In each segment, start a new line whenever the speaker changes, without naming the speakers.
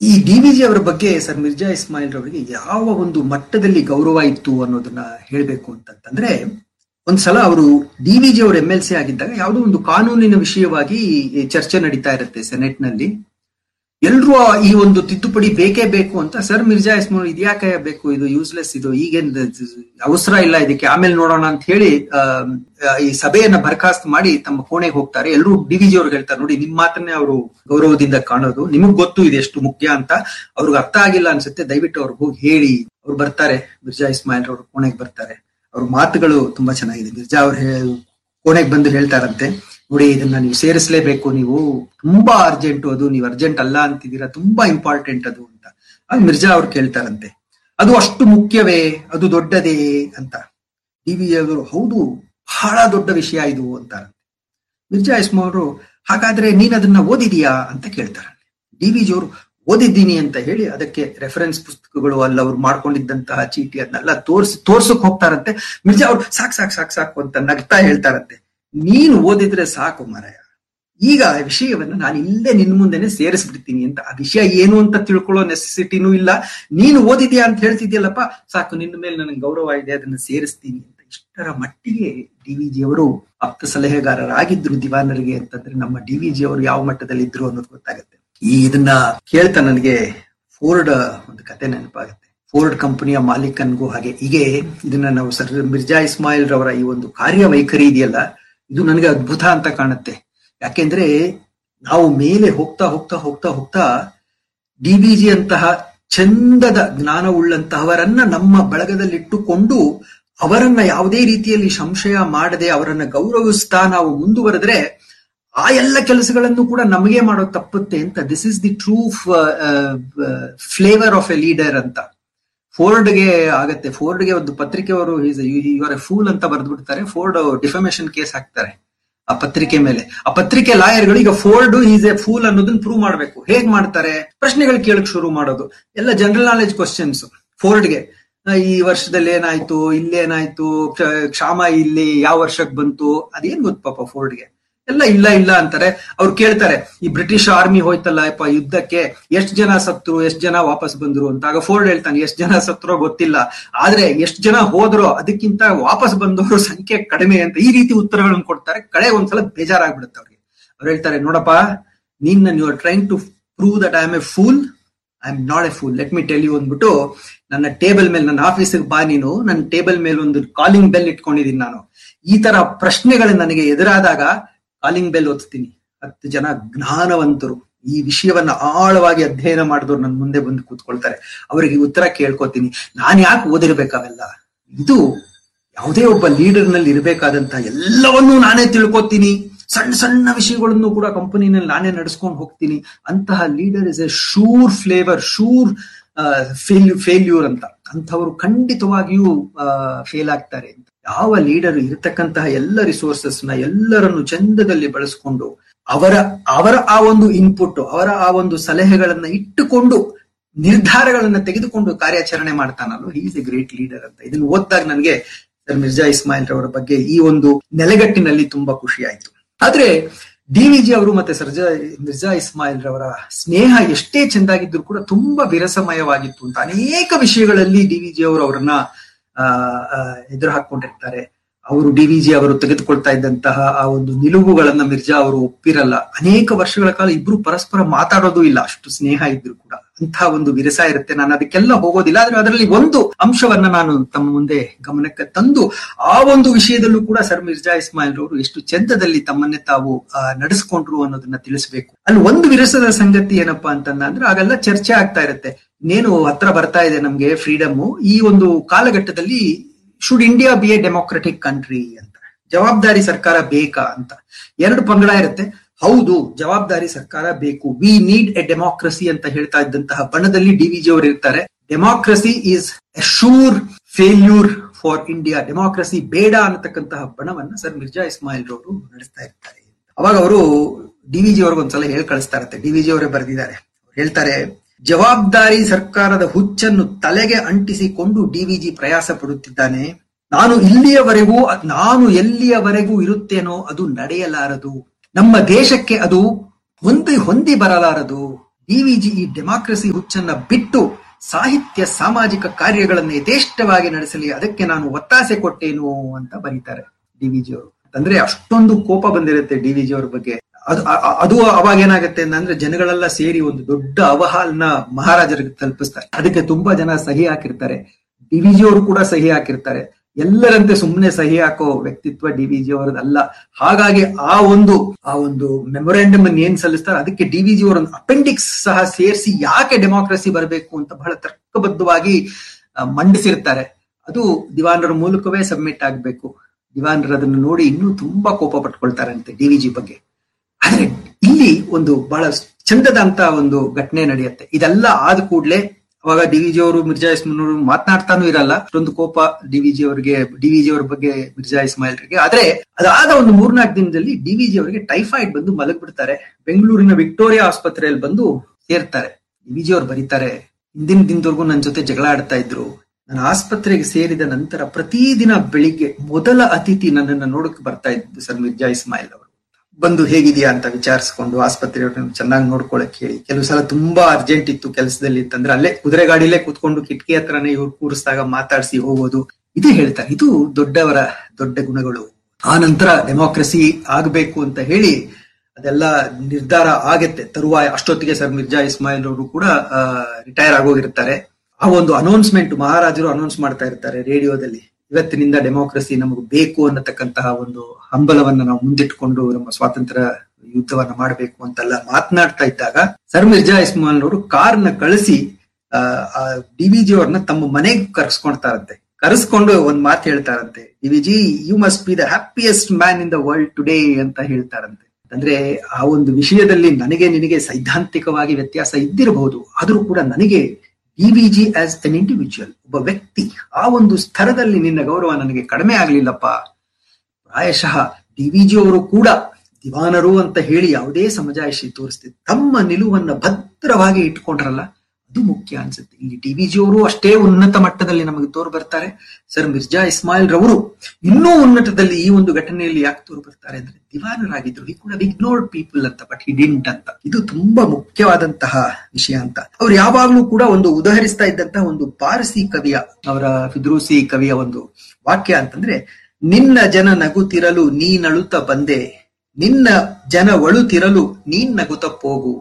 ಈ ಡಿ.ವಿ.ಜಿ ಅವರ ಬಗ್ಗೆ ಸರ್ ಮಿರ್ಜಾ ಇಸ್ಮಾಯಿಲ್ ರವರಿಗೆ ಯಾವ ಒಂದು ಮಟ್ಟದಲ್ಲಿ ಗೌರವ ಇತ್ತು ಅನ್ನೋದನ್ನ ಹೇಳ್ಬೇಕು ಅಂತಂದ್ರೆ, ಒಂದ್ಸಲ ಅವರು ಡಿ.ವಿ.ಜಿ ಅವರು MLC ಆಗಿದ್ದಾಗ ಯಾವುದೋ ಒಂದು ಕಾನೂನಿನ ವಿಷಯವಾಗಿ ಚರ್ಚೆ ನಡೀತಾ ಇರುತ್ತೆ ಸೆನೆಟ್ ನಲ್ಲಿ. ಎಲ್ರೂ ಈ ಒಂದು ತಿದ್ದುಪಡಿ ಬೇಕೇ ಬೇಕು ಅಂತ, ಸರ್ ಮಿರ್ಜಾ ಇಸ್ಮಾಯಿಲ್ ಇದ್ಯಾಕೆ ಬೇಕು, ಇದು ಯೂಸ್ಲೆಸ್, ಇದು ಈಗೇನ್ ಅವಸರ ಇಲ್ಲ ಇದಕ್ಕೆ, ಆಮೇಲೆ ನೋಡೋಣ ಅಂತ ಹೇಳಿ ಈ ಸಭೆಯನ್ನ ಬರ್ಖಾಸ್ತ್ ಮಾಡಿ ತಮ್ಮ ಕೋಣೆಗೆ ಹೋಗ್ತಾರೆ. ಎಲ್ಲರೂ ಡಿ.ವಿ.ಜಿ ಅವ್ರಿಗೆ ಹೇಳ್ತಾರೆ, ನೋಡಿ ನಿಮ್ ಮಾತನ್ನೇ ಅವರು ಗೌರವದಿಂದ ಕಾಣೋದು, ನಿಮಗ್ ಗೊತ್ತು ಇದು ಎಷ್ಟು ಮುಖ್ಯ ಅಂತ, ಅವ್ರಿಗೆ ಅರ್ಥ ಆಗಿಲ್ಲ ಅನ್ಸುತ್ತೆ, ದಯವಿಟ್ಟು ಅವ್ರಿಗೆ ಹೋಗಿ ಹೇಳಿ. ಅವ್ರು ಬರ್ತಾರೆ, ಮಿರ್ಜಾ ಇಸ್ಮಾಯಿಲ್ ಅವ್ರ ಕೋಣೆಗೆ ಬರ್ತಾರೆ. ಅವ್ರ ಮಾತುಗಳು ತುಂಬಾ ಚೆನ್ನಾಗಿದೆ. ಮಿರ್ಜಾ ಅವ್ರು ಕೋಣೆಗೆ ಬಂದು ಹೇಳ್ತಾರಂತೆ, ನೋಡಿ ಇದನ್ನ ನೀವು ಸೇರಿಸಲೇಬೇಕು, ನೀವು ತುಂಬಾ ಅರ್ಜೆಂಟ್, ಅದು ನೀವು ಅರ್ಜೆಂಟ್ ಅಲ್ಲ ಅಂತಿದ್ದೀರಾ, ತುಂಬಾ ಇಂಪಾರ್ಟೆಂಟ್ ಅದು ಅಂತ. ಆಗ ಮಿರ್ಜಾ ಅವ್ರು ಕೇಳ್ತಾರಂತೆ, ಅದು ಅಷ್ಟು ಮುಖ್ಯವೇ, ಅದು ದೊಡ್ಡದೇ ಅಂತ. ಡಿ.ವಿ.ಜಿ ಅವರು, ಹೌದು ಬಹಳ ದೊಡ್ಡ ವಿಷಯ ಇದು ಅಂತಾರಂತೆ. ಮಿರ್ಜಾ ಇಸ್ಮಾಯಿಲ್ ಅವರು, ಹಾಗಾದ್ರೆ ನೀನ್ ಅದನ್ನ ಓದಿದೀಯಾ ಅಂತ ಕೇಳ್ತಾರಂತೆ. ಡಿ.ವಿ.ಜಿ ಅವರು, ಓದಿದ್ದೀನಿ ಅಂತ ಹೇಳಿ ಅದಕ್ಕೆ ರೆಫರೆನ್ಸ್ ಪುಸ್ತಕಗಳು ಅಲ್ಲ ಅವ್ರು ಮಾಡ್ಕೊಂಡಿದ್ದಂತಹ ಚೀಟಿ ಅದನ್ನೆಲ್ಲ ತೋರ್ಸಕ್ ಹೋಗ್ತಾರಂತೆ. ಮಿರ್ಜಾ ಅವ್ರು ಸಾಕು ಅಂತ ನಗ್ತಾ ಹೇಳ್ತಾರಂತೆ, ನೀನು ಓದಿದ್ರೆ ಸಾಕು ಮಾರಾಯ, ಈಗ ವಿಷಯವನ್ನ ನಾನು ಇಲ್ಲೇ ನಿನ್ ಮುಂದೆನೆ ಸೇರಿಸ್ಬಿಡ್ತೀನಿ ಅಂತ. ಆ ವಿಷಯ ಏನು ಅಂತ ತಿಳ್ಕೊಳ್ಳೋ ನೆಸೆಸಿಟಿನೂ ಇಲ್ಲ, ನೀನು ಓದಿದ್ಯಾ ಅಂತ ಹೇಳ್ತಿದ್ಯಲ್ಲಪ್ಪ, ಸಾಕು, ನಿನ್ನ ಮೇಲೆ ನನಗೆ ಗೌರವ ಇದೆ, ಅದನ್ನ ಸೇರಿಸ್ತೀನಿ ಅಂತ. ಇಷ್ಟರ ಮಟ್ಟಿಗೆ ಡಿ.ವಿ.ಜಿ ಅವರು ಆಪ್ತ ಸಲಹೆಗಾರರಾಗಿದ್ರು ದಿವಾನರಿಗೆ ಅಂತಂದ್ರೆ, ನಮ್ಮ ಡಿ.ವಿ.ಜಿ ಅವರು ಯಾವ ಮಟ್ಟದಲ್ಲಿ ಇದ್ರು ಅನ್ನೋದು ಗೊತ್ತಾಗುತ್ತೆ. ಇದನ್ನ ಕೇಳ್ತಾ ನನಗೆ ಫೋರ್ಡ್ ಒಂದು ಕತೆ ನೆನಪಾಗುತ್ತೆ. ಫೋರ್ಡ್ ಕಂಪನಿಯ ಮಾಲೀಕನ್ಗೂ ಹಾಗೆ ಹೀಗೆ ಇದನ್ನ ನಾವು ಸರ್ ಮಿರ್ಜಾ ಇಸ್ಮಾಯಿಲ್ ರವರ ಈ ಒಂದು ಕಾರ್ಯವೈಖರಿ ಇದೆಯಲ್ಲ, ಇದು ನನಗೆ ಅದ್ಭುತ ಅಂತ ಕಾಣುತ್ತೆ. ಯಾಕೆಂದ್ರೆ ನಾವು ಮೇಲೆ ಹೋಗ್ತಾ ಹೋಗ್ತಾ ಹೋಗ್ತಾ ಹೋಗ್ತಾ ಡಿ.ವಿ.ಜಿ ಅಂತಹ ಚಂದದ ಜ್ಞಾನವುಳ್ಳಂತಹವರನ್ನ ನಮ್ಮ ಬಳಗದಲ್ಲಿಟ್ಟುಕೊಂಡು ಅವರನ್ನ ಯಾವುದೇ ರೀತಿಯಲ್ಲಿ ಸಂಶಯ ಮಾಡದೆ ಅವರನ್ನ ಗೌರವಿಸ್ತಾ ನಾವು ಮುಂದುವರೆದ್ರೆ ಆ ಎಲ್ಲ ಕೆಲಸಗಳನ್ನು ಕೂಡ ನಮಗೆ ಮಾಡೋದು ತಪ್ಪುತ್ತೆ ಅಂತ. This is the true flavour of A leader ಅಂತ ಫೋರ್ಡ್ಗೆ ಆಗತ್ತೆ. ಫೋರ್ಡ್ಗೆ ಒಂದು ಪತ್ರಿಕೆ ಅವರು ಯು ಆರ್ ಎ ಫೂಲ್ ಅಂತ ಬರೆದ್ಬಿಡ್ತಾರೆ. ಫೋರ್ಡ್ ಡಿಫಮೇಷನ್ ಕೇಸ್ ಹಾಕ್ತಾರೆ ಆ ಪತ್ರಿಕೆ ಮೇಲೆ. ಆ ಪತ್ರಿಕೆ ಲಾಯರ್ಗಳು ಈಗ ಫೋರ್ಡ್ ಈಸ್ ಎ ಫೂಲ್ ಅನ್ನೋದನ್ನ ಪ್ರೂವ್ ಮಾಡ್ಬೇಕು. ಹೇಗ್ ಮಾಡ್ತಾರೆ? ಪ್ರಶ್ನೆಗಳು ಕೇಳಕ್ ಶುರು ಮಾಡೋದು, ಎಲ್ಲ ಜನರಲ್ ನಾಲೆಜ್ ಕ್ವಶನ್ಸ್. ಫೋರ್ಡ್ಗೆ ಈ ವರ್ಷದಲ್ಲಿ ಏನಾಯ್ತು, ಇಲ್ಲೇನಾಯ್ತು, ಕ್ಷಾಮ ಇಲ್ಲಿ ಯಾವ ವರ್ಷಕ್ಕೆ ಬಂತು, ಅದೇನ್ ಗೊತ್ತು ಪಾಪ ಫೋರ್ಡ್ಗೆ. ಎಲ್ಲ ಇಲ್ಲ ಅಂತಾರೆ. ಅವ್ರು ಕೇಳ್ತಾರೆ, ಈ ಬ್ರಿಟಿಷ್ ಆರ್ಮಿ ಹೋಯ್ತಲ್ಲ ಯುದ್ಧಕ್ಕೆ, ಎಷ್ಟು ಜನ ಸತ್ರು, ಎಷ್ಟು ಜನ ವಾಪಸ್ ಬಂದ್ರು ಅಂತ. ಆಗ ಫೋರ್ಡ್ ಹೇಳ್ತಾನೆ, ಎಷ್ಟು ಜನ ಸತ್ರೋ ಗೊತ್ತಿಲ್ಲ, ಆದ್ರೆ ಎಷ್ಟು ಜನ ಹೋದ್ರೋ ಅದಕ್ಕಿಂತ ವಾಪಸ್ ಬಂದವರು ಸಂಖ್ಯೆ ಕಡಿಮೆ ಅಂತ. ಈ ರೀತಿ ಉತ್ತರಗಳನ್ನು ಕೊಡ್ತಾರೆ. ಕಡೆ ಒಂದ್ಸಲ ಬೇಜಾರಾಗ್ಬಿಡುತ್ತೆ ಅವ್ರಿಗೆ. ಅವ್ರು ಹೇಳ್ತಾರೆ, ನೋಡಪ್ಪ, you are trying to prove that I am A pool, I am not A pool, let me tell you ಅಂದ್ಬಿಟ್ಟು ನನ್ನ ಟೇಬಲ್ ಮೇಲೆ, ನನ್ನ ಆಫೀಸಿಗೆ ಬಾ ನೀನು, ನನ್ನ ಟೇಬಲ್ ಮೇಲೆ ಒಂದು ಕಾಲಿಂಗ್ ಬೆಲ್ ಇಟ್ಕೊಂಡಿದ್ದೀನಿ ನಾನು. ಈ ತರ ಪ್ರಶ್ನೆಗಳು ನನಗೆ ಎದುರಾದಾಗ ಕಾಲಿಂಗ್ ಬೆಲ್ ಓದ್ತೀನಿ. 10 ಜನ ಜ್ಞಾನವಂತರು ಈ ವಿಷಯವನ್ನ ಆಳವಾಗಿ ಅಧ್ಯಯನ ಮಾಡಿದವ್ರು ನನ್ನ ಮುಂದೆ ಬಂದು ಕೂತ್ಕೊಳ್ತಾರೆ. ಅವರಿಗೆ ಉತ್ತರ ಕೇಳ್ಕೊತೀನಿ. ನಾನ್ ಯಾಕೆ ಓದಿರ್ಬೇಕಾವೆಲ್ಲ? ಇದು ಯಾವುದೇ ಒಬ್ಬ ಲೀಡರ್ ನಲ್ಲಿ ಇರಬೇಕಾದಂತಹ ಎಲ್ಲವನ್ನೂ ನಾನೇ ತಿಳ್ಕೊತೀನಿ. ಸಣ್ಣ ಸಣ್ಣ ವಿಷಯಗಳನ್ನು ಕೂಡ ಕಂಪನಿನಲ್ಲಿ ನಾನೇ ನಡೆಸ್ಕೊಂಡು ಹೋಗ್ತೀನಿ. ಅಂತಹ leader is A sure flavour, sure failure ಅಂತ. ಅಂಥವರು ಖಂಡಿತವಾಗಿಯೂ ಫೇಲ್ ಆಗ್ತಾರೆ ಅಂತ. ಯಾವ ಲೀಡರ್ ಇರತಕ್ಕಂತಹ ಎಲ್ಲ ರಿಸೋರ್ಸಸ್ ನ ಎಲ್ಲರನ್ನು ಚಂದದಲ್ಲಿ ಬಳಸ್ಕೊಂಡು ಅವರ ಆ ಒಂದು ಇನ್ಪುಟ್, ಅವರ ಆ ಒಂದು ಸಲಹೆಗಳನ್ನ ಇಟ್ಟುಕೊಂಡು ನಿರ್ಧಾರಗಳನ್ನ ತೆಗೆದುಕೊಂಡು ಕಾರ್ಯಾಚರಣೆ ಮಾಡ್ತಾನಲ್ಲ, he is A great leader ಅಂತ. ಇದನ್ನು ಓದಿದಾಗ ನನಗೆ ಸರ್ ಮಿರ್ಜಾ ಇಸ್ಮಾಯಿಲ್ ರವರ ಬಗ್ಗೆ ಈ ಒಂದು ನೆಲೆಗಟ್ಟಿನಲ್ಲಿ ತುಂಬಾ ಖುಷಿ ಆಯ್ತು. ಆದ್ರೆ ಡಿ.ವಿ.ಜಿ ಅವರು ಮತ್ತೆ ಮಿರ್ಜಾ ಇಸ್ಮಾಯಿಲ್ ರವರ ಸ್ನೇಹ ಎಷ್ಟೇ ಚೆಂದಾಗಿದ್ರು ಕೂಡ ತುಂಬಾ ವಿರಸಮಯವಾಗಿತ್ತು ಅಂತ. ಅನೇಕ ವಿಷಯಗಳಲ್ಲಿ ಡಿ.ವಿ.ಜಿ ಅವರು ಅವರನ್ನ ಎದುರು ಹಾಕೊಂಡಿರ್ತಾರೆ. ಅವರು ಡಿ.ವಿ.ಜಿ ಅವರು ತೆಗೆದುಕೊಳ್ತಾ ಇದ್ದಂತಹ ಆ ಒಂದು ನಿಲುವುಗಳನ್ನ ಮಿರ್ಜಾ ಅವರು ಒಪ್ಪಿರಲ್ಲ. ಅನೇಕ ವರ್ಷಗಳ ಕಾಲ ಇಬ್ರು ಪರಸ್ಪರ ಮಾತಾಡೋದು ಇಲ್ಲ, ಅಷ್ಟು ಸ್ನೇಹ ಇದ್ರು ಕೂಡ. ಅಂತಹ ಒಂದು ವಿರಸ ಇರುತ್ತೆ. ನಾನು ಅದಕ್ಕೆಲ್ಲ ಹೋಗೋದಿಲ್ಲ. ಆದ್ರೆ ಅದರಲ್ಲಿ ಒಂದು ಅಂಶವನ್ನ ನಾನು ತಮ್ಮ ಮುಂದೆ ಗಮನಕ್ಕೆ ತಂದು, ಆ ಒಂದು ವಿಷಯದಲ್ಲೂ ಕೂಡ ಸರ್ ಮಿರ್ಜಾ ಇಸ್ಮಾಯಿಲ್ ಅವರು ಎಷ್ಟು ಚಂದದಲ್ಲಿ ತಮ್ಮನ್ನೇ ತಾವು ನಡೆಸ್ಕೊಂಡ್ರು ಅನ್ನೋದನ್ನ ತಿಳಿಸ್ಬೇಕು. ಅಲ್ಲಿ ಒಂದು ವಿರಸದ ಸಂಗತಿ ಏನಪ್ಪಾ ಅಂತಂದ್ರೆ, ಆಗೆಲ್ಲ ಚರ್ಚೆ ಆಗ್ತಾ ಇರುತ್ತೆ, ಇನ್ನೇನು ಹತ್ರ ಬರ್ತಾ ಇದೆ ನಮ್ಗೆ ಫ್ರೀಡಮ್, ಈ ಒಂದು ಕಾಲಘಟ್ಟದಲ್ಲಿ should India B A democratic country ಅಂತ, ಜವಾಬ್ದಾರಿ ಸರ್ಕಾರ ಬೇಕಾ ಅಂತ. 2 ಪಂಗಡ ಇರುತ್ತೆ. ಹೌದು, ಜವಾಬ್ದಾರಿ ಸರ್ಕಾರ ಬೇಕು, ವಿ ನೀಡ್ ಎ ಡೆಮೋಕ್ರಸಿ ಅಂತ ಹೇಳ್ತಾ ಇದ್ದಂತಹ ಬಣದಲ್ಲಿ ಡಿ.ವಿ.ಜಿ ಅವರು ಇರ್ತಾರೆ. Democracy is A sure failure for India, democracy ಬೇಡ ಅನ್ನತಕ್ಕಂತಹ ಬಣವನ್ನ ಸರ್ ಮಿರ್ಜಾ ಇಸ್ಮಾಯಿಲ್ ರವರು ನಡೆಸ್ತಾ ಇರ್ತಾರೆ. ಅವಾಗ ಅವರು ಡಿ.ವಿ.ಜಿ ಅವ್ರಿಗೆ ಒಂದ್ಸಲ ಹೇಳಿ ಕಳಿಸ್ತಾ ಇರುತ್ತೆ. ಡಿ.ವಿ.ಜಿ ಅವರೇ ಬರೆದಿದ್ದಾರೆ. ಹೇಳ್ತಾರೆ, ಜವಾಬ್ದಾರಿ ಸರ್ಕಾರದ ಹುಚ್ಚನ್ನು ತಲೆಗೆ ಅಂಟಿಸಿಕೊಂಡು ಡಿ.ವಿ.ಜಿ ಪ್ರಯಾಸ ಪಡುತ್ತಿದ್ದಾನೆ. ನಾನು ಎಲ್ಲಿಯವರೆಗೂ ಇರುತ್ತೇನೋ ಅದು ನಡೆಯಲಾರದು. ನಮ್ಮ ದೇಶಕ್ಕೆ ಅದು ಹೊಂದಿ ಬರಲಾರದು. ಡಿವಿಜಿ ಈ ಡೆಮಾಕ್ರಸಿ ಹುಚ್ಚನ್ನ ಬಿಟ್ಟು ಸಾಹಿತ್ಯ ಸಾಮಾಜಿಕ ಕಾರ್ಯಗಳನ್ನು ಯಥೇಷ್ಟವಾಗಿ ನಡೆಸಲಿ, ಅದಕ್ಕೆ ನಾನು ಒತ್ತಾಸೆ ಕೊಟ್ಟೇನು ಅಂತ ಬರೀತಾರೆ ಡಿವಿಜಿ ಅವರು. ಅಂದ್ರೆ ಅಷ್ಟೊಂದು ಕೋಪ ಬಂದಿರುತ್ತೆ ಡಿವಿಜಿ ಅವ್ರ ಬಗ್ಗೆ. ಅದು ಅವಾಗ ಏನಾಗುತ್ತೆ ಅಂದ್ರೆ ಜನಗಳೆಲ್ಲ ಸೇರಿ ಒಂದು ದೊಡ್ಡ ಅವಹಾಲ್ನ ಮಹಾರಾಜರಿಗೆ ತಲುಪಿಸ್ತಾರೆ. ಅದಕ್ಕೆ ತುಂಬಾ ಜನ ಸಹಿ ಹಾಕಿರ್ತಾರೆ, ಡಿವಿಜಿ ಅವರು ಕೂಡ ಸಹಿ ಹಾಕಿರ್ತಾರೆ. ಎಲ್ಲರಂತೆ ಸುಮ್ಮನೆ ಸಹಿ ಹಾಕೋ ವ್ಯಕ್ತಿತ್ವ ಡಿವಿಜಿ ಅವರದಲ್ಲ. ಹಾಗಾಗಿ ಆ ಒಂದು ಮೆಮೊರಾಂಡಮ್ ಅನ್ನು ಏನ್ ಸಲ್ಲಿಸ್ತಾರೆ ಅದಕ್ಕೆ ಡಿವಿಜಿ ಅವರ ಅಪೆಂಡಿಕ್ಸ್ ಸಹ ಸೇರಿಸಿ ಯಾಕೆ ಡೆಮಾಕ್ರಸಿ ಬರಬೇಕು ಅಂತ ಬಹಳ ತರ್ಕಬದ್ಧವಾಗಿ ಮಂಡಿಸಿರ್ತಾರೆ. ಅದು ದಿವಾನರ ಮೂಲಕವೇ ಸಬ್ಮಿಟ್ ಆಗ್ಬೇಕು. ದಿವಾನರು ಅದನ್ನು ನೋಡಿ ಇನ್ನೂ ತುಂಬಾ ಕೋಪ ಪಟ್ಕೊಳ್ತಾರಂತೆ ಡಿವಿಜಿ ಬಗ್ಗೆ. ಆದ್ರೆ ಇಲ್ಲಿ ಒಂದು ಬಹಳ ಚಂದದಂತ ಒಂದು ಘಟನೆ ನಡೆಯುತ್ತೆ. ಇದೆಲ್ಲ ಆದ ಕೂಡ್ಲೆ ಅವಾಗ ಡಿವಿಜಿ ಅವರು ಮಿರ್ಜಾ ಇಸ್ಮಾಯಿಲ್ ಅವರು ಮಾತನಾಡ್ತಾನೂ ಇರಲ್ಲ. ಅಷ್ಟೊಂದು ಕೋಪ ಡಿವಿಜಿ ಅವ್ರ ಬಗ್ಗೆ ಮಿರ್ಜಾ ಇಸ್ಮಾಯಿಲ್ರಿಗೆ. ಆದ್ರೆ ಅದಾದ ಒಂದು 3-4 ದಿನದಲ್ಲಿ ಡಿವಿಜಿ ಅವರಿಗೆ ಟೈಫಾಯ್ಡ್ ಬಂದು ಮಲಗ್ಬಿಡ್ತಾರೆ. ಬೆಂಗಳೂರಿನ ವಿಕ್ಟೋರಿಯಾ ಆಸ್ಪತ್ರೆಯಲ್ಲಿ ಬಂದು ಸೇರ್ತಾರೆ. ಡಿವಿಜಿ ಅವ್ರು ಬರೀತಾರೆ, ಹಿಂದಿನ ದಿನದವರೆಗೂ ನನ್ನ ಜೊತೆ ಜಗಳ ಆಡ್ತಾ ಇದ್ರು. ನಾನು ಆಸ್ಪತ್ರೆಗೆ ಸೇರಿದ ನಂತರ ಪ್ರತಿದಿನ ಬೆಳಿಗ್ಗೆ ಮೊದಲ ಅತಿಥಿ ನನ್ನನ್ನು ನೋಡಕ್ ಬರ್ತಾ ಇದ್ದು ಸರ್ ಮಿರ್ಜಾ ಇಸ್ಮಾಯಿಲ್ ಅವರು. ಬಂದು ಹೇಗಿದೆಯಾ ಅಂತ ವಿಚಾರಿಸ್ಕೊಂಡು ಆಸ್ಪತ್ರೆಯವ್ರನ್ನ ಚೆನ್ನಾಗಿ ನೋಡ್ಕೊಳಕ್ ಹೇಳಿ. ಕೆಲವು ಸಲ ತುಂಬಾ ಅರ್ಜೆಂಟ್ ಇತ್ತು ಕೆಲಸದಲ್ಲಿ ಅಂತಂದ್ರೆ ಅಲ್ಲೇ ಕುದುರೆ ಗಾಡಿಲೇ ಕೂತ್ಕೊಂಡು ಕಿಟಕಿ ಹತ್ರನೇ ಇವ್ರು ಕೂರಿಸಿದಾಗ ಮಾತಾಡಿಸಿ ಹೋಗೋದು. ಇದು ಹೇಳ್ತಾರೆ, ಇದು ದೊಡ್ಡವರ ದೊಡ್ಡ ಗುಣಗಳು. ಆ ನಂತರ ಡೆಮಾಕ್ರಸಿ ಆಗ್ಬೇಕು ಅಂತ ಹೇಳಿ ಅದೆಲ್ಲ ನಿರ್ಧಾರ ಆಗತ್ತೆ ತರುವಾಯ. ಅಷ್ಟೊತ್ತಿಗೆ ಸರ್ ಮಿರ್ಜಾ ಇಸ್ಮಾಯಿಲ್ ಅವರು ಕೂಡ ರಿಟೈರ್ ಆಗೋಗಿರ್ತಾರೆ. ಆ ಒಂದು ಅನೌನ್ಸ್ಮೆಂಟ್ ಮಹಾರಾಜರು ಅನೌನ್ಸ್ ಮಾಡ್ತಾ ಇರ್ತಾರೆ ರೇಡಿಯೋದಲ್ಲಿ, ಇವತ್ತಿನಿಂದ ಡೆಮೋಕ್ರಸಿ ನಮಗೆ ಬೇಕು ಅನ್ನತಕ್ಕಂತಹ ಒಂದು ಹಂಬಲವನ್ನ ನಾವು ಮುಂದಿಟ್ಕೊಂಡು ನಮ್ಮ ಸ್ವಾತಂತ್ರ್ಯ ಯುದ್ಧವನ್ನ ಮಾಡಬೇಕು ಅಂತೆಲ್ಲ ಮಾತನಾಡ್ತಾ ಇದ್ದಾಗ ಸರ್ ಮಿರ್ಜಾ ಇಸ್ಮಾಯಿಲ್ ಅವರು ಕಾರ್ನ ಕಳಿಸಿ ಡಿವಿಜಿ ಅವ್ರನ್ನ ತಮ್ಮ ಮನೆಗೆ ಕರೆಸ್ಕೊಂಡು ಒಂದ್ ಮಾತು ಹೇಳ್ತಾರಂತೆ, DVG you must be the happiest man in the world today ಅಂತ ಹೇಳ್ತಾರಂತೆ. ಅಂದ್ರೆ ಆ ಒಂದು ವಿಷಯದಲ್ಲಿ ನಿನಗೆ ಸೈದ್ಧಾಂತಿಕವಾಗಿ ವ್ಯತ್ಯಾಸ ಇದ್ದಿರಬಹುದು, ಆದ್ರೂ ಕೂಡ ನನಗೆ ಡಿವಿಜಿ ಆಸ್ ಅನ್ ಇಂಡಿವಿಜುವಲ್, ಒಬ್ಬ ವ್ಯಕ್ತಿ, ಆ ಒಂದು ಸ್ತರದಲ್ಲಿ ನಿನ್ನ ಗೌರವ ನನಗೆ ಕಡಿಮೆ ಆಗ್ಲಿಲ್ಲಪ್ಪ. ಪ್ರಾಯಶಃ ಡಿವಿಜಿ ಅವರು ಕೂಡ ದಿವಾನರು ಅಂತ ಹೇಳಿ ಯಾವುದೇ ಸಮಜಾಯಿಷಿ ತೋರಿಸ್ತಿದ್ರು, ತಮ್ಮ ನಿಲುವನ್ನ ಭದ್ರವಾಗಿ ಇಟ್ಕೊಂಡ್ರಲ್ಲ, ಅದು ಮುಖ್ಯ ಅನ್ಸುತ್ತೆ. ಇಲ್ಲಿ ಡಿವಿಜಿ ಅವರು ಅಷ್ಟೇ ಉನ್ನತ ಮಟ್ಟದಲ್ಲಿ ನಮಗೆ ತೋರು ಬರ್ತಾರೆ. ಸರ್ ಮಿರ್ಜಾ ಇಸ್ಮಾಯಿಲ್ ರವರು ಇನ್ನೂ ಉನ್ನತದಲ್ಲಿ ಈ ಒಂದು ಘಟನೆಯಲ್ಲಿ ಯಾಕೆ ತೋರು ಬರ್ತಾರೆ ಅಂದ್ರೆ ದಿವಾನರಾಗಿದ್ರು. ಹಿ ಕುಡ್ ಹ್ಯಾವ್ ಇಗ್ನೋರ್ಡ್ ಪೀಪಲ್ ಅಂತ, ಬಟ್ ಹಿ ಡಿಡ್ಂಟ್ ಅಂತ. ಇದು ತುಂಬಾ ಮುಖ್ಯವಾದಂತಹ ವಿಷಯ ಅಂತ. ಅವ್ರು ಯಾವಾಗ್ಲೂ ಕೂಡ ಒಂದು ಉದಾಹರಿಸ್ತಾ ಇದ್ದಂತಹ ಒಂದು ಪಾರಸಿ ಕವಿಯ, ಅವರ ಫಿದ್ರೂಸಿ ಕವಿಯ ಒಂದು ವಾಕ್ಯ ಅಂತಂದ್ರೆ, ನಿನ್ನ ಜನ ನಗುತ್ತಿರಲು ನೀನಳುತ್ತ ಬಂದೆ, ನಿನ್ನ ಜನ ಒಳುತ್ತಿರಲು ನೀನ್ ನಗುತ್ತ ಹೋಗು.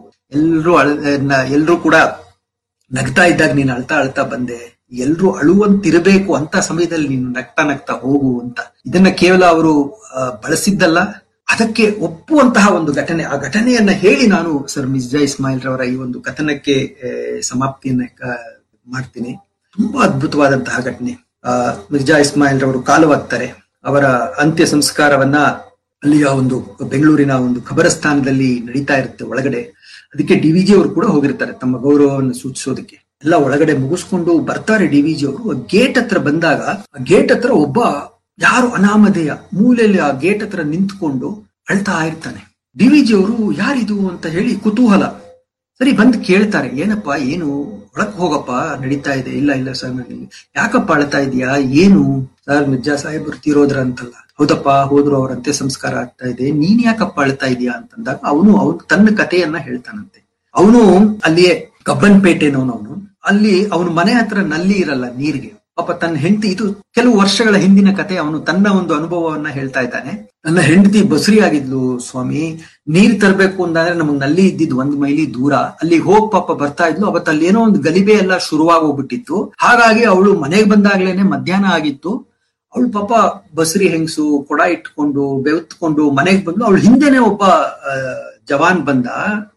ಎಲ್ರೂ ಕೂಡ ನಗ್ತಾ ಇದ್ದಾಗ ನೀನು ಅಳ್ತಾ ಬಂದೆ, ಎಲ್ರೂ ಅಳುವಂತಿರಬೇಕು ಅಂತ ಸಮಯದಲ್ಲಿ ನೀನು ನಗ್ತಾ ಹೋಗು ಅಂತ. ಇದನ್ನ ಕೇವಲ ಅವರು ಬಳಸಿದ್ದಲ್ಲ, ಅದಕ್ಕೆ ಒಪ್ಪುವಂತಹ ಒಂದು ಘಟನೆ. ಆ ಘಟನೆಯನ್ನ ಹೇಳಿ ನಾನು ಸರ್ ಮಿರ್ಜಾ ಇಸ್ಮಾಯಿಲ್ ರವರ ಈ ಒಂದು ಕಥನಕ್ಕೆ ಸಮಾಪ್ತಿಯನ್ನ ಮಾಡ್ತೀನಿ. ತುಂಬಾ ಅದ್ಭುತವಾದಂತಹ ಘಟನೆ. ಮಿರ್ಜಾ ಇಸ್ಮಾಯಿಲ್ ರವರು ಕಾಲವಾಗ್ತಾರೆ. ಅವರ ಅಂತ್ಯ ಸಂಸ್ಕಾರವನ್ನ ಅಲ್ಲಿಯ ಒಂದು ಬೆಂಗಳೂರಿನ ಒಂದು ಖಬರಸ್ಥಾನದಲ್ಲಿ ನಡೀತಾ ಇರುತ್ತೆ ಒಳಗಡೆ. ಅದಕ್ಕೆ ಡಿವಿಜಿ ಅವರು ಕೂಡ ಹೋಗಿರ್ತಾರೆ ತಮ್ಮ ಗೌರವವನ್ನು ಸೂಚಿಸೋದಕ್ಕೆ. ಎಲ್ಲ ಒಳಗಡೆ ಮುಗಿಸ್ಕೊಂಡು ಬರ್ತಾರೆ ಡಿವಿಜಿ ಅವರು. ಗೇಟ್ ಹತ್ರ ಬಂದಾಗ ಆ ಗೇಟ್ ಹತ್ರ ಒಬ್ಬ ಯಾರು ಅನಾಮಧೇಯ ಮೂಲೆಯಲ್ಲಿ ಆ ಗೇಟ್ ಹತ್ರ ನಿಂತ್ಕೊಂಡು ಅಳ್ತಾ ಇರ್ತಾನೆ. ಡಿವಿಜಿ ಅವರು ಯಾರಿದು ಅಂತ ಹೇಳಿ ಕುತೂಹಲ. ಸರಿ ಬಂದು ಕೇಳ್ತಾರೆ, ಏನಪ್ಪಾ ಏನು, ಒಳಕ್ ಹೋಗಪ್ಪ, ನಡೀತಾ ಇದೆ. ಇಲ್ಲ ಸರ್, ನನಗೆ ಯಾಕಪ್ಪ ಅಳ್ತಾ ಇದೀಯಾ, ಏನು? ಸರ್ ಮಿರ್ಜಾ ಸಾಹೇಬರು ತೀರೋದ್ರ ಅಂತಲ್ಲ. ಹೌದಪ್ಪ, ಹೋದ್ರು, ಅವ್ರ ಅಂತ್ಯ ಸಂಸ್ಕಾರ ಆಗ್ತಾ ಇದೆ, ನೀನ್ ಯಾಕಪ್ಪ ಅಳ್ತಾ ಇದೀಯಾ ಅಂತಂದಾಗ ಅವನು ತನ್ನ ಕಥೆಯನ್ನ ಹೇಳ್ತಾನಂತೆ. ಅವನು ಅಲ್ಲಿಯೇ ಕಬ್ಬನ್ಪೇಟೆನವನು. ಅಲ್ಲಿ ಅವನ ಮನೆ ಹತ್ರ ನಲ್ಲಿ ಇರಲ್ಲ ನೀರಿಗೆ. ಪಾಪ ತನ್ನ ಹೆಂಡತಿ, ಇದು ಕೆಲವು ವರ್ಷಗಳ ಹಿಂದಿನ ಕತೆ, ಅವನು ತನ್ನ ಒಂದು ಅನುಭವವನ್ನ ಹೇಳ್ತಾ ಇದ್ದಾನೆ. ನನ್ನ ಹೆಂಡತಿ ಬಸುರಿ ಆಗಿದ್ಲು ಸ್ವಾಮಿ, ನೀರ್ ತರಬೇಕು ಅಂತಂದ್ರೆ ನಮಗ್ ನಲ್ಲಿ ಇದ್ದಿದ್ 1 ಮೈಲಿ ದೂರ, ಅಲ್ಲಿ ಹೋಗ್ ಪಾಪ ಬರ್ತಾ ಇದ್ಲು. ಅವತ್ತು ಅಲ್ಲಿ ಏನೋ ಒಂದು ಗಲಿಬೆ ಎಲ್ಲ ಶುರುವಾಗೋಗ್ಬಿಟ್ಟಿತ್ತು. ಹಾಗಾಗಿ ಅವಳು ಮನೆಗೆ ಬಂದಾಗ್ಲೇನೆ ಮಧ್ಯಾಹ್ನ ಆಗಿತ್ತು. ಅವಳು ಪಾಪ ಬಸರಿ ಹೆಂಗಸು ಕೊಡ ಇಟ್ಕೊಂಡು ಬೆವತ್ಕೊಂಡು ಮನೆಗೆ ಬಂದು, ಅವಳು ಹಿಂದೆನೆ ಒಬ್ಬ ಜವಾನ್ ಬಂದ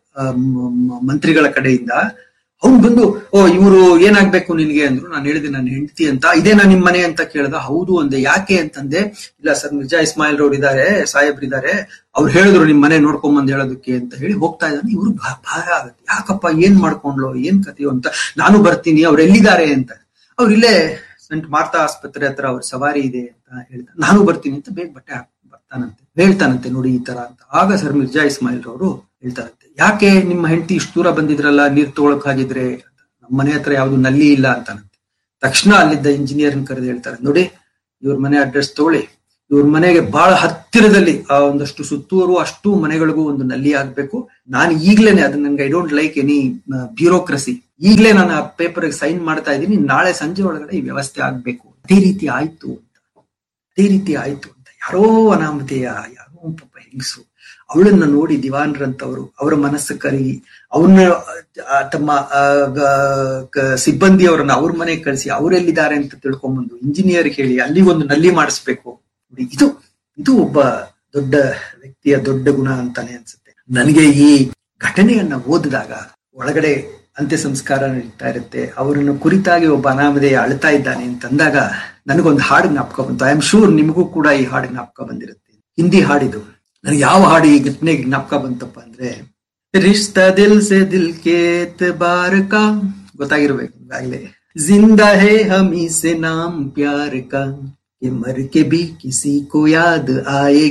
ಮಂತ್ರಿಗಳ ಕಡೆಯಿಂದ. ಅವ್ನು ಬಂದು, ಓ ಇವ್ರು ಏನಾಗ್ಬೇಕು ನಿನ್ಗೆ ಅಂದ್ರು. ನಾನು ಹೇಳಿದೆ ನನ್ನ ಹೆಂಡತಿ ಅಂತ. ಇದೇನಾ ನಿಮ್ ಮನೆ ಅಂತ ಕೇಳ್ದ. ಹೌದು ಅಂದೆ. ಯಾಕೆ ಅಂತಂದೆ. ಇಲ್ಲ ಸರ್ ಮಿರ್ಜಾ ಇಸ್ಮಾಯಿಲ್ ರವ್ರು ಇದಾರೆ, ಸಾಹೇಬ್ರಿದ್ದಾರೆ, ಅವ್ರು ಹೇಳಿದ್ರು ನಿಮ್ ಮನೆ ನೋಡ್ಕೊಂಬಂದ್ ಹೇಳೋದಕ್ಕೆ ಅಂತ ಹೇಳಿ ಹೋಗ್ತಾ ಇದ್ದಾನೆ. ಇವ್ರು ಭಾರ ಆಗುತ್ತೆ, ಯಾಕಪ್ಪ ಏನ್ ಮಾಡ್ಕೊಂಡ್ಲು, ಏನ್ ಕಥೆಯೋ ಅಂತ. ನಾನು ಬರ್ತೀನಿ, ಅವ್ರು ಎಲ್ಲಿದ್ದಾರೆ ಅಂತ. ಅವ್ರು ಇಲ್ಲೇ ಸಂಟ್ ಮಾರ್ತಾ ಆಸ್ಪತ್ರೆ ಹತ್ರ ಅವ್ರ ಸವಾರಿ ಇದೆ ಅಂತ ಹೇಳ್ತಾರೆ. ನಾನು ಬರ್ತೀನಿ ಅಂತ ಬೇಗ ಬಟ್ಟೆ ಬರ್ತಾನಂತೆ, ಹೇಳ್ತಾನಂತೆ ನೋಡಿ ಈ ತರ ಅಂತ. ಆಗ ಸರ್ ಮಿರ್ಜಾ ಇಸ್ಮಾಯಿಲ್ ರವರು ಹೇಳ್ತಾರಂತೆ, ಯಾಕೆ ನಿಮ್ಮ ಹೆಂಡತಿ ಇಷ್ಟು ದೂರ ಬಂದಿದ್ರಲ್ಲ ನೀರ್ ತಗೊಳಕ್ ಹಾಗಿದ್ರೆ? ನಮ್ಮ ಮನೆ ಹತ್ರ ಯಾವ್ದು ನಲ್ಲಿ ಇಲ್ಲ ಅಂತಾನಂತೆ. ತಕ್ಷಣ ಅಲ್ಲಿದ್ದ ಇಂಜಿನಿಯರ್ನ ಕರೆದು ಹೇಳ್ತಾರೆ, ನೋಡಿ ಇವ್ರ ಮನೆ ಅಡ್ರೆಸ್ ತಗೊಳ್ಳಿ, ಇವ್ರ ಮನೆಗೆ ಬಹಳ ಹತ್ತಿರದಲ್ಲಿ ಆ ಒಂದಷ್ಟು ಸುತ್ತೂರು ಅಷ್ಟು ಮನೆಗಳಿಗೂ ಒಂದು ನಲ್ಲಿ ಆಗ್ಬೇಕು. ನಾನು ಈಗ್ಲೇನೆ ಅದನ್ನ ನನ್ಗೆ I don't like any bureaucracy, ಈಗ್ಲೇ ನಾನು ಆ ಪೇಪರ್ ಸೈನ್ ಮಾಡ್ತಾ ಇದ್ದೀನಿ, ನಾಳೆ ಸಂಜೆ ಒಳಗಡೆ ಈ ವ್ಯವಸ್ಥೆ ಆಗ್ಬೇಕು. ಅದೇ ರೀತಿ ಆಯ್ತು ಅಂತ ಯಾರೋ ಅನಾಮಧೇಯ, ಯಾರೋ ಪಾಪ ಹೆಂಗಸು, ಅವಳನ್ನ ನೋಡಿ ದಿವಾನ್ರಂತವರು ಅವರ ಮನಸ್ಸು ಕರಗಿ ಅವ್ರನ್ನ ತಮ್ಮ ಸಿಬ್ಬಂದಿಯವರನ್ನ ಅವ್ರ ಮನೆಗೆ ಕಳಿಸಿ ಅವರೆಲ್ಲಿದ್ದಾರೆ ಅಂತ ತಿಳ್ಕೊಂಬಂದು ಇಂಜಿನಿಯರ್ ಹೇಳಿ ಅಲ್ಲಿಗೊಂದು ನಲ್ಲಿ ಮಾಡಿಸ್ಬೇಕು. ಇದು ಒಬ್ಬ ದೊಡ್ಡ ವ್ಯಕ್ತಿಯ ದೊಡ್ಡ ಗುಣ ಅಂತಾನೆ ಅನ್ಸುತ್ತೆ ನನಗೆ. ಈ ಘಟನೆಯನ್ನ ಓದಿದಾಗ ಒಳಗಡೆ ಅಂತ್ಯ ಸಂಸ್ಕಾರ ನಡೀತಾ ಇರುತ್ತೆ, ಅವರನ್ನು ಕುರಿತಾಗಿ ಒಬ್ಬ ಅನಾಮಧೇಯ ಅಳ್ತಾ ಇದ್ದಾನೆ ಅಂತಂದಾಗ ನನಗೊಂದು ಹಾಡು ಜ್ಞಾಪಕ ಬಂತು. ಐ ಆಮ್ ಶೂರ್ ನಿಮಗೂ ಕೂಡ ಈ ಹಾಡು ಜ್ಞಾಪಕ ಬಂದಿರುತ್ತೆ. ಹಿಂದಿ ಹಾಡಿದು. ನನಗೆ ಯಾವ ಹಾಡು ಈ ಘಟನೆಗೆ ಜ್ಞಾಪಕ ಬಂತಪ್ಪ ಅಂದ್ರೆ, ರಿಶ್ತಾ ದಿಲ್ ಸೆ ದಿಲ್ ಕೆ ಎತ್ಬಾರ್ ಕಾ, ಗೊತ್ತಾಗಿರ್ಬೇಕು ಈಗಾಗಲೇ. ಜಿಂದಾ ಹೇ ಹಮೀ ಸೆ ನಾಮ್ ಪ್ಯಾರ್ ಕಾ, ಮರ್ ಕೆ ಬಿ ಕಿಸಿ ಕೋ ಯಾದ್ ಆಯೆ